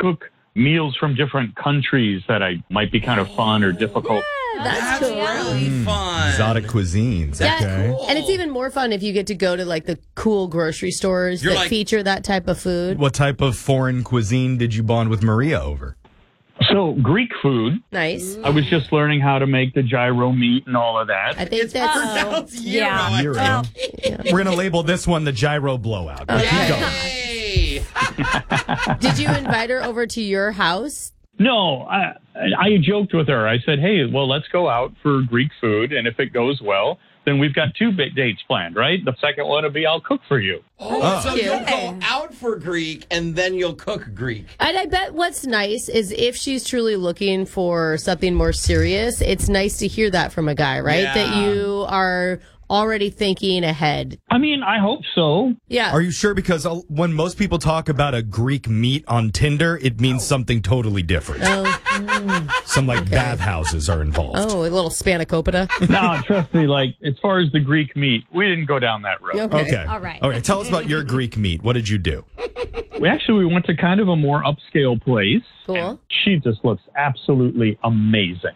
cook meals from different countries that I might be kind of fun or difficult. That's cool. really fun. Exotic cuisines. Yeah, Okay. and it's even more fun if you get to go to like the cool grocery stores that feature that type of food. What type of foreign cuisine did you bond with Maria over? So Greek food. Nice. I was just learning how to make the gyro meat and all of that. I think that's pronounced gyro. yeah. Gyro. Well, We're going to label this one the gyro blowout. Keep going. Hey. did you invite her over to your house? No, I joked with her. I said, hey, well, let's go out for Greek food. And if it goes well, then we've got 2 big dates planned, right? The second one will be I'll cook for you. So you'll go out for Greek and then you'll cook Greek. And I bet what's nice is if she's truly looking for something more serious, it's nice to hear that from a guy, right? Yeah. That you are already thinking ahead. I mean, I hope so. Yeah. Are you sure? Because when most people talk about a Greek meet on Tinder, it means something totally different. Some bathhouses are involved. Oh, a little spanakopita. No, trust me, like, as far as the Greek meat, we didn't go down that road. Okay. All right. Okay. Tell us about your Greek meet. What did you do? We went to kind of a more upscale place. Cool. She just looks absolutely amazing.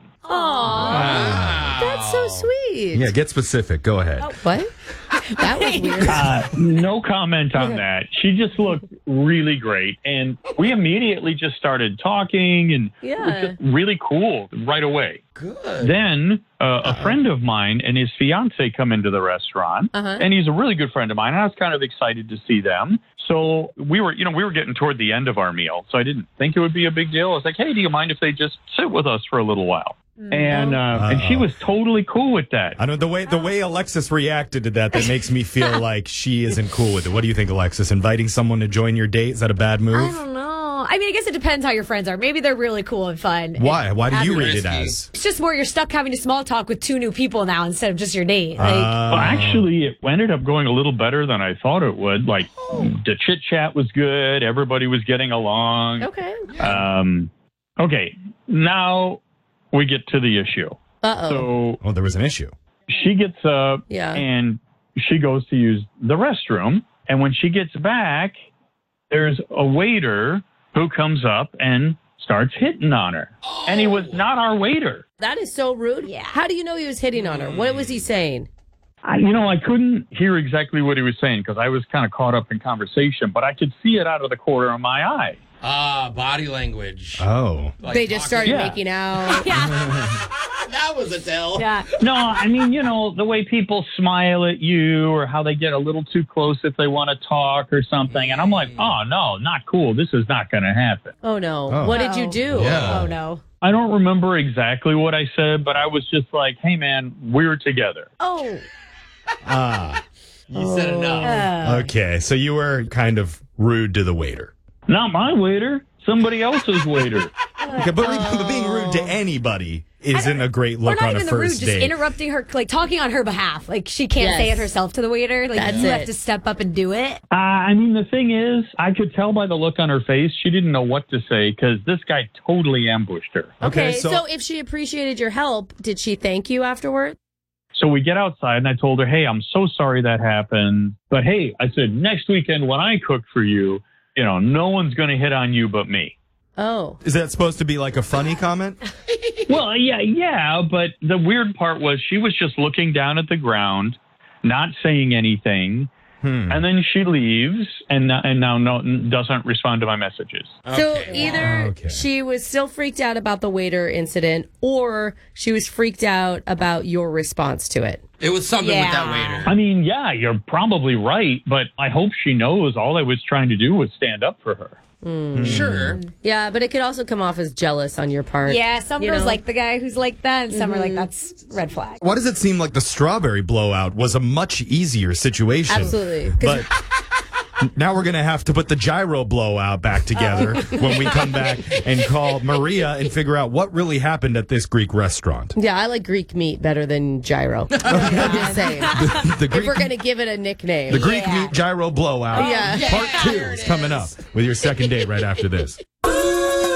Aww. That's so sweet. Yeah, get specific. Go ahead. What? That was weird. No comment on that. She just looked really great. And we immediately just started talking, and it was just really cool right away. Good. Then a friend of mine and his fiance come into the restaurant, and he's a really good friend of mine. And I was kind of excited to see them. So we were getting toward the end of our meal, so I didn't think it would be a big deal. I was like, hey, do you mind if they just sit with us for a little while? And she was totally cool with that. I know the way Alexis reacted to that makes me feel like she isn't cool with it. What do you think, Alexis? Inviting someone to join your date, is that a bad move? I don't know. I mean, I guess it depends how your friends are. Maybe they're really cool and fun. Why? Why do you read it risky. as? It's just more you're stuck having to small talk with 2 new people now instead of just your date. Well, actually, it ended up going a little better than I thought it would. Like, the chit chat was good. Everybody was getting along. Okay. Okay. Now we get to the issue. Uh-oh. So There was an issue. she gets up and she goes to use the restroom. And when she gets back, there's a waiter who comes up and starts hitting on her. And he was not our waiter. That is so rude. Yeah. How do you know he was hitting on her? What was he saying? I couldn't hear exactly what he was saying because I was kind of caught up in conversation, but I could see it out of the corner of my eye. Body language. Oh. Like They just started Yeah. making out. That was a tell. Yeah. No, I mean, the way people smile at you or how they get a little too close if they want to talk or something. And I'm like, oh, no, not cool. This is not going to happen. Oh, no. Oh. What did you do? Yeah. Oh, no. I don't remember exactly what I said, but I was just like, hey, man, we're together. Oh. You said enough. Okay. So you were kind of rude to the waiter. Not my waiter, somebody else's waiter. Okay, but being rude to anybody isn't a great Or look not on a even the rude, first just date. interrupting her, like talking on her behalf. Like she can't say it herself to the waiter. Like That's you it. have to step up and do it. I mean, the thing is, I could tell by the look on her face, she didn't know what to say because this guy totally ambushed her. Okay, so if she appreciated your help, did she thank you afterward? So we get outside and I told her, hey, I'm so sorry that happened. But hey, I said, next weekend when I cook for you, no one's going to hit on you but me. Oh. Is that supposed to be like a funny comment? Well, yeah. But the weird part was she was just looking down at the ground, not saying anything. And then she leaves and now doesn't respond to my messages. So either she was still freaked out about the waiter incident or she was freaked out about your response to it. It was something with that waiter. I mean, yeah, you're probably right, but I hope she knows all I was trying to do was stand up for her. Sure. Yeah, but it could also come off as jealous on your part. Yeah, some girls like the guy who's like that, and some are like, that's red flag. Why does it seem like the strawberry blowout was a much easier situation? Absolutely. But now we're going to have to put the gyro blowout back together when we come back and call Maria and figure out what really happened at this Greek restaurant. Yeah, I like Greek meat better than gyro. I'm just saying. The If we're going to give it a nickname. Greek meat gyro blowout. Yeah. Part 2 is coming up with your second date right after this.